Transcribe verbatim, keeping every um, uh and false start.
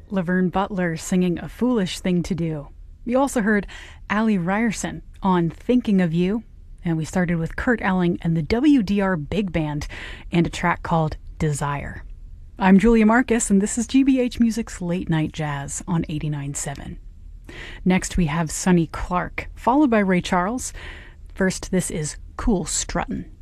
Laverne Butler singing A Foolish Thing to Do. We also heard Allie Ryerson on Thinking of You, and we started with Kurt Elling and the W D R Big Band and a track called Desire. I'm Julia Marcus, and this is G B H Music's Late Night Jazz on eighty-nine point seven. Next we have Sonny Clark, followed by Ray Charles. First, this is Cool Struttin'.